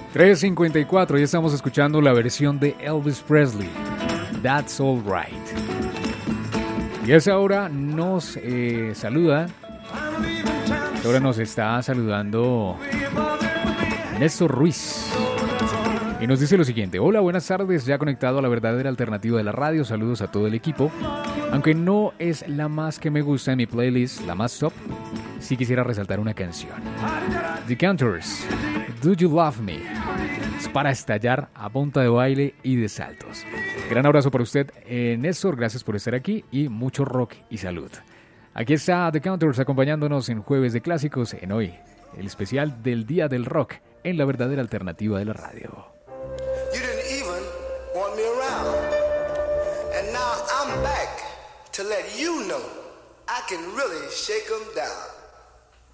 3:54 y estamos escuchando la versión de Elvis Presley, That's All Right. Y a esa hora nos saluda, ahora nos está saludando Néstor Ruiz. Y nos dice lo siguiente: hola, buenas tardes, ya conectado a la verdadera alternativa de la radio, saludos a todo el equipo. Aunque no es la más que me gusta en mi playlist, la más top, sí quisiera resaltar una canción. The Counters, Do You Love Me? Es para estallar a punta de baile y de saltos. Gran abrazo para usted, Néstor, gracias por estar aquí y mucho rock y salud. Aquí está The Counters acompañándonos en Jueves de Clásicos, en hoy, el especial del Día del Rock en la verdadera alternativa de la radio. You didn't even want me around. And now I'm back to let you know I can really shake 'em down.